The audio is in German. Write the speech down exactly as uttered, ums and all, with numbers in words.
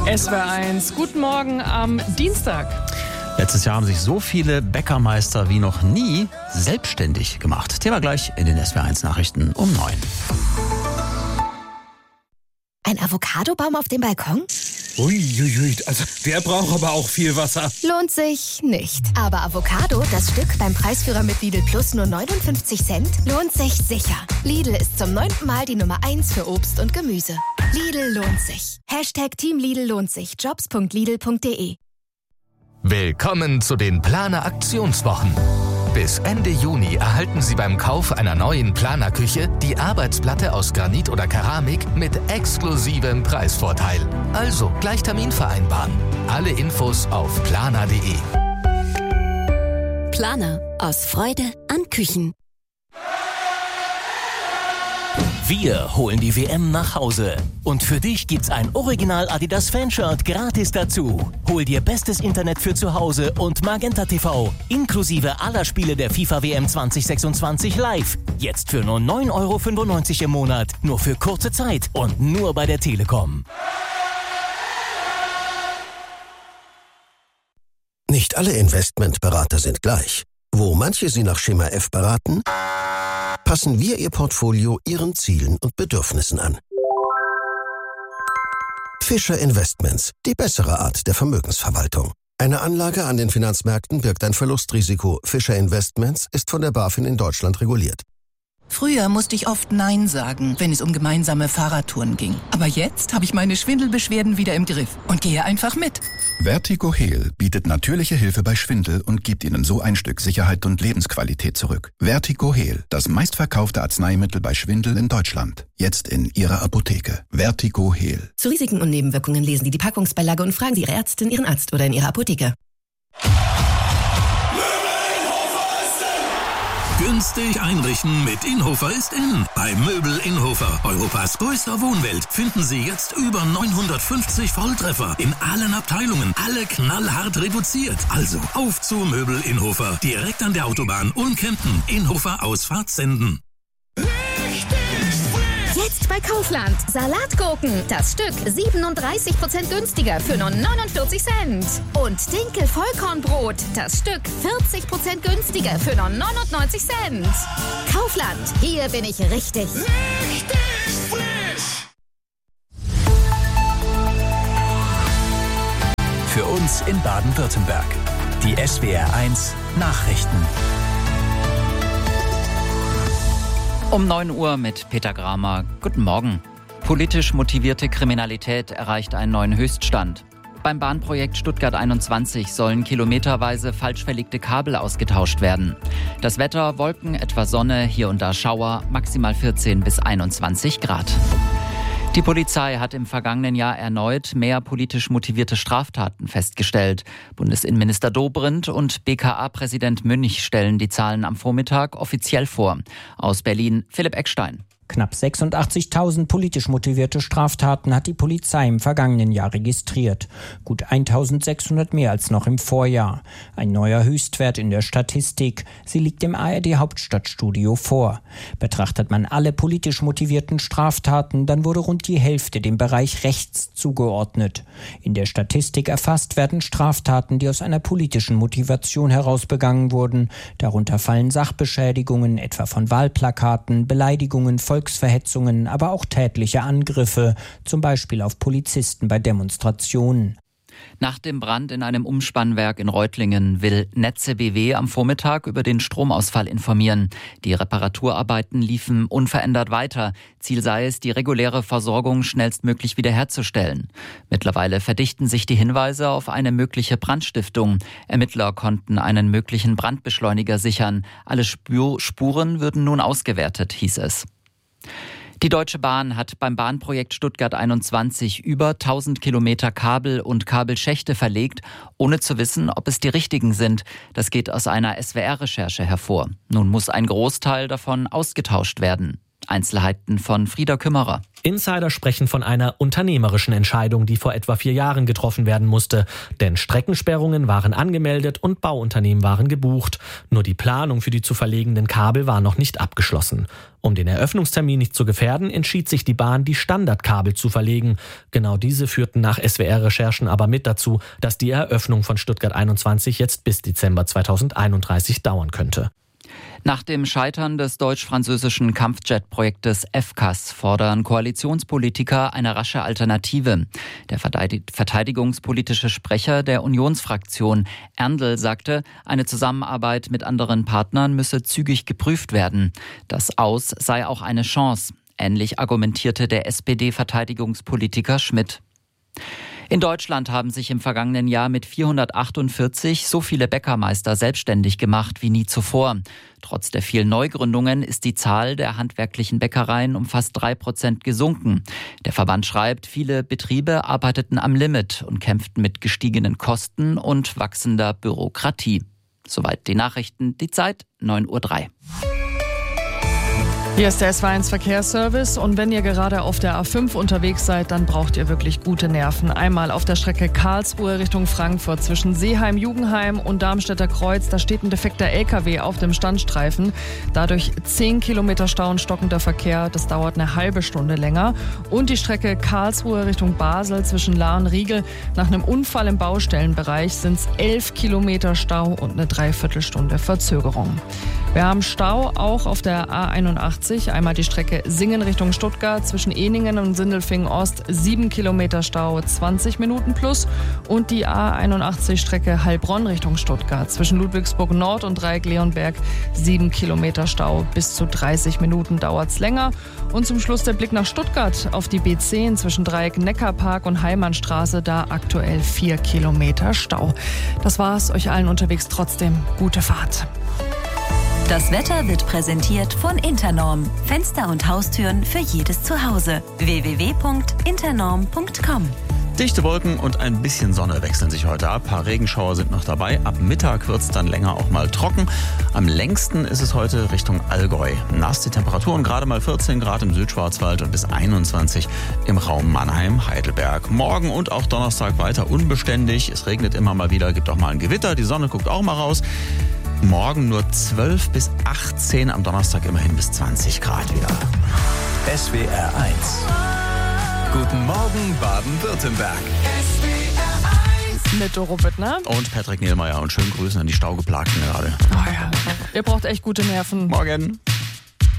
S W R eins, guten Morgen am Dienstag. Letztes Jahr haben sich so viele Bäckermeister wie noch nie selbstständig gemacht. Thema gleich in den S W R eins Nachrichten um neun. Ein Avocadobaum auf dem Balkon? Uiuiui, also der braucht aber auch viel Wasser. Lohnt sich nicht. Aber Avocado, das Stück beim Preisführer mit Lidl Plus nur neunundfünfzig Cent, lohnt sich sicher. Lidl ist zum neunten Mal die Nummer eins für Obst und Gemüse. Lidl lohnt sich. Hashtag Team Lidl lohnt sich. Jobs punkt lidl punkt de. Willkommen zu den Planer Aktionswochen. Bis Ende Juni erhalten Sie beim Kauf einer neuen Planer-Küche die Arbeitsplatte aus Granit oder Keramik mit exklusivem Preisvorteil. Also gleich Termin vereinbaren. Alle Infos auf planer punkt de. Planer. Aus Freude an Küchen. Wir holen die W M nach Hause. Und für dich gibt's ein Original Adidas Fanshirt gratis dazu. Hol dir bestes Internet für zu Hause und Magenta T V. Inklusive aller Spiele der FIFA W M zwanzig sechsundzwanzig live. Jetzt für nur neun Euro fünfundneunzig im Monat. Nur für kurze Zeit und nur bei der Telekom. Nicht alle Investmentberater sind gleich. Wo manche Sie nach Schema F beraten, passen wir Ihr Portfolio Ihren Zielen und Bedürfnissen an. Fischer Investments, die bessere Art der Vermögensverwaltung. Eine Anlage an den Finanzmärkten birgt ein Verlustrisiko. Fischer Investments ist von der BaFin in Deutschland reguliert. Früher musste ich oft Nein sagen, wenn es um gemeinsame Fahrradtouren ging. Aber jetzt habe ich meine Schwindelbeschwerden wieder im Griff und gehe einfach mit. Vertigo Heal bietet natürliche Hilfe bei Schwindel und gibt Ihnen so ein Stück Sicherheit und Lebensqualität zurück. Vertigo Heal, das meistverkaufte Arzneimittel bei Schwindel in Deutschland. Jetzt in Ihrer Apotheke. Vertigo Heal. Zu Risiken und Nebenwirkungen lesen Sie die Packungsbeilage und fragen Sie Ihre Ärztin, Ihren Arzt oder in Ihrer Apotheke. Günstig einrichten mit Inhofer ist in. Bei Möbel Inhofer, Europas größter Wohnwelt, finden Sie jetzt über neunhundertfünfzig Volltreffer in allen Abteilungen. Alle knallhart reduziert. Also auf zu Möbel Inhofer. Direkt an der Autobahn Ulm-Kempten. Inhofer Ausfahrt Senden. Jetzt bei Kaufland. Salatgurken. Das Stück siebenunddreißig Prozent günstiger für nur neunundvierzig Cent. Und Dinkel Vollkornbrot. Das Stück vierzig Prozent günstiger für nur neunundneunzig Cent. Kaufland. Hier bin ich richtig. Richtig frisch. Für uns in Baden-Württemberg. Die S W R eins Nachrichten. Um neun Uhr mit Peter Gramer. Guten Morgen. Politisch motivierte Kriminalität erreicht einen neuen Höchststand. Beim Bahnprojekt Stuttgart einundzwanzig sollen kilometerweise falsch verlegte Kabel ausgetauscht werden. Das Wetter, Wolken, etwa Sonne, hier und da Schauer, maximal vierzehn bis einundzwanzig Grad. Die Polizei hat im vergangenen Jahr erneut mehr politisch motivierte Straftaten festgestellt. Bundesinnenminister Dobrindt und B K A-Präsident Münch stellen die Zahlen am Vormittag offiziell vor. Aus Berlin Philipp Eckstein. Knapp sechsundachtzigtausend politisch motivierte Straftaten hat die Polizei im vergangenen Jahr registriert. Gut eintausendsechshundert mehr als noch im Vorjahr. Ein neuer Höchstwert in der Statistik. Sie liegt im A R D-Hauptstadtstudio vor. Betrachtet man alle politisch motivierten Straftaten, dann wurde rund die Hälfte dem Bereich rechts zugeordnet. In der Statistik erfasst werden Straftaten, die aus einer politischen Motivation heraus begangen wurden. Darunter fallen Sachbeschädigungen, etwa von Wahlplakaten, Beleidigungen, Volksverhetzungen, aber auch tätliche Angriffe, zum Beispiel auf Polizisten bei Demonstrationen. Nach dem Brand in einem Umspannwerk in Reutlingen will Netze B W am Vormittag über den Stromausfall informieren. Die Reparaturarbeiten liefen unverändert weiter. Ziel sei es, die reguläre Versorgung schnellstmöglich wiederherzustellen. Mittlerweile verdichten sich die Hinweise auf eine mögliche Brandstiftung. Ermittler konnten einen möglichen Brandbeschleuniger sichern. Alle Spur- Spuren würden nun ausgewertet, hieß es. Die Deutsche Bahn hat beim Bahnprojekt Stuttgart einundzwanzig über tausend Kilometer Kabel und Kabelschächte verlegt, ohne zu wissen, ob es die richtigen sind. Das geht aus einer S W R-Recherche hervor. Nun muss ein Großteil davon ausgetauscht werden. Einzelheiten von Frieda Kümmerer. Insider sprechen von einer unternehmerischen Entscheidung, die vor etwa vier Jahren getroffen werden musste. Denn Streckensperrungen waren angemeldet und Bauunternehmen waren gebucht. Nur die Planung für die zu verlegenden Kabel war noch nicht abgeschlossen. Um den Eröffnungstermin nicht zu gefährden, entschied sich die Bahn, die Standardkabel zu verlegen. Genau diese führten nach S W R-Recherchen aber mit dazu, dass die Eröffnung von Stuttgart einundzwanzig jetzt bis Dezember zweitausendeinunddreißig dauern könnte. Nach dem Scheitern des deutsch-französischen Kampfjet-Projektes F C A S fordern Koalitionspolitiker eine rasche Alternative. Der verteidigungspolitische Sprecher der Unionsfraktion Erndl sagte, eine Zusammenarbeit mit anderen Partnern müsse zügig geprüft werden. Das Aus sei auch eine Chance. Ähnlich argumentierte der S P D-Verteidigungspolitiker Schmidt. In Deutschland haben sich im vergangenen Jahr mit vierhundertachtundvierzig so viele Bäckermeister selbstständig gemacht wie nie zuvor. Trotz der vielen Neugründungen ist die Zahl der handwerklichen Bäckereien um fast drei Prozent gesunken. Der Verband schreibt, viele Betriebe arbeiteten am Limit und kämpften mit gestiegenen Kosten und wachsender Bürokratie. Soweit die Nachrichten, die Zeit neun Uhr drei. Hier ist der S W R eins Verkehrsservice und wenn ihr gerade auf der A fünf unterwegs seid, dann braucht ihr wirklich gute Nerven. Einmal auf der Strecke Karlsruhe Richtung Frankfurt zwischen Seeheim-Jugenheim und Darmstädter Kreuz. Da steht ein defekter L K W auf dem Standstreifen. Dadurch zehn Kilometer Stau und stockender Verkehr. Das dauert eine halbe Stunde länger. Und die Strecke Karlsruhe Richtung Basel zwischen Lahr und Riegel. Nach einem Unfall im Baustellenbereich sind es elf Kilometer Stau und eine Dreiviertelstunde Verzögerung. Wir haben Stau auch auf der A einundachtzig. Einmal die Strecke Singen Richtung Stuttgart zwischen Ehningen und Sindelfingen Ost. sieben Kilometer Stau, zwanzig Minuten plus. Und die A einundachtzig Strecke Heilbronn Richtung Stuttgart zwischen Ludwigsburg Nord und Dreieck-Leonberg. sieben Kilometer Stau, bis zu dreißig Minuten dauert's länger. Und zum Schluss der Blick nach Stuttgart auf die B zehn zwischen Dreieck-Neckarpark und Heimannstraße. Da aktuell vier Kilometer Stau. Das war's. Euch allen unterwegs trotzdem gute Fahrt. Das Wetter wird präsentiert von Internorm. Fenster und Haustüren für jedes Zuhause. w w w punkt internorm punkt com. Dichte Wolken und ein bisschen Sonne wechseln sich heute ab. Ein paar Regenschauer sind noch dabei. Ab Mittag wird es dann länger auch mal trocken. Am längsten ist es heute Richtung Allgäu. Nass die Temperaturen gerade mal vierzehn Grad im Südschwarzwald und bis einundzwanzig im Raum Mannheim-Heidelberg. Morgen und auch Donnerstag weiter unbeständig. Es regnet immer mal wieder, gibt auch mal ein Gewitter. Die Sonne guckt auch mal raus. Morgen nur zwölf bis achtzehn, am Donnerstag immerhin bis zwanzig Grad wieder. S W R eins. Guten Morgen Baden-Württemberg. S W R eins. Mit Doro Büttner. Und Patrick Nielmeier und schönen Grüßen an die Staugeplagten gerade. Oh ja. Ihr braucht echt gute Nerven. Morgen.